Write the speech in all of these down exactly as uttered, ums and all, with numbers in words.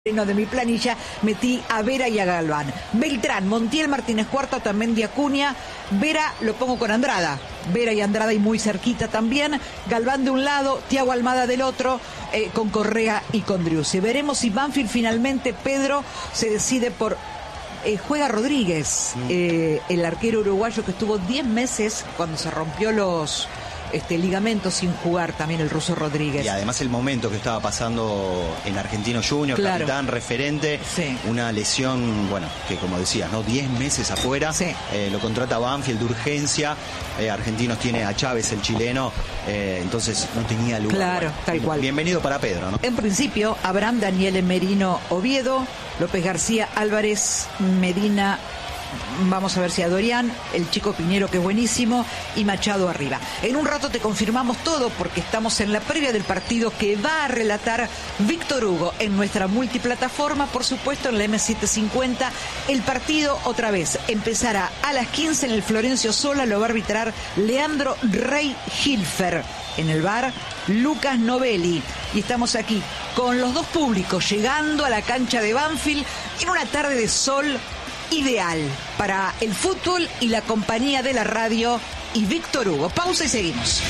de mi planilla metí a Vera y a Galván. Beltrán, Montiel, Martínez Cuarta, también de Acuña. Vera lo pongo con Andrada. Vera y Andrada y muy cerquita también. Galván de un lado, Thiago Almada del otro, eh, con Correa y con Driussi. Veremos si Banfield finalmente, Pedro, se decide por... Eh, juega Rodríguez, eh, el arquero uruguayo que estuvo diez meses cuando se rompió los... Este ligamentos sin jugar, también el ruso Rodríguez. Y además el momento que estaba pasando en Argentino Junior, claro. Capitán, referente, sí. Una lesión, bueno, que como decías, ¿no? diez meses afuera, sí. eh, lo contrata Banfield de urgencia, eh, Argentinos tiene a Chávez, el chileno, eh, entonces no tenía lugar. Claro, bueno, tal cual. Bienvenido para Pedro, ¿no? En principio, Abraham, Daniel Merino, Oviedo, López García, Álvarez, Medina... Vamos a ver si a Dorian, el chico Piñero que es buenísimo, y Machado arriba. En un rato te confirmamos todo porque estamos en la previa del partido que va a relatar Víctor Hugo en nuestra multiplataforma, por supuesto en la eme setecientos cincuenta. El partido otra vez empezará a las quince en el Florencio Sola, lo va a arbitrar Leandro Rey Hilfer. En el bar, Lucas Novelli. Y estamos aquí con los dos públicos llegando a la cancha de Banfield en una tarde de sol ideal para el fútbol y la compañía de la radio y Víctor Hugo. Pausa y seguimos.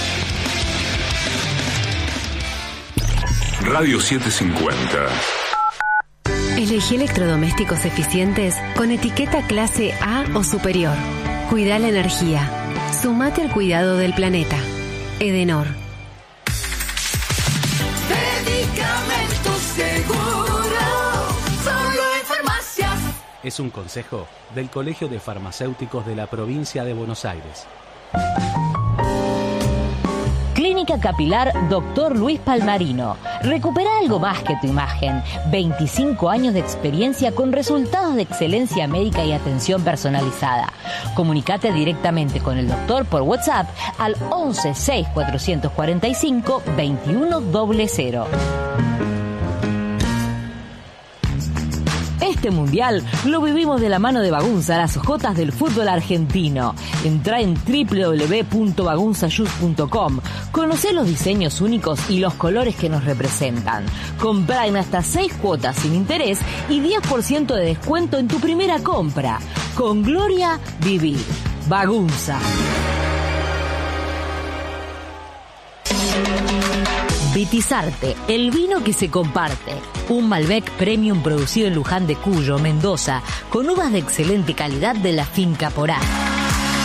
Radio setecientos cincuenta. Elegí electrodomésticos eficientes con etiqueta clase A o superior. Cuida la energía. Sumate al cuidado del planeta. Edenor. Medicamentos seguros. Es un consejo del Colegio de Farmacéuticos de la Provincia de Buenos Aires. Clínica Capilar Doctor Luis Palmarino. Recupera algo más que tu imagen. veinticinco años de experiencia con resultados de excelencia médica y atención personalizada. Comunicate directamente con el doctor por WhatsApp al once seis cuatrocientos cuarenta y cinco veintiuno cero cero. Este mundial lo vivimos de la mano de Bagunza, las ojotas del fútbol argentino. Entrá en doble u doble u doble u punto bagunza shoes punto com. Conocé los diseños únicos y los colores que nos representan. Comprá en hasta seis cuotas sin interés y diez por ciento de descuento en tu primera compra. Con gloria, vivir. Bagunza. Vitizarte, el vino que se comparte. Un Malbec Premium producido en Luján de Cuyo, Mendoza, con uvas de excelente calidad de la finca Porá.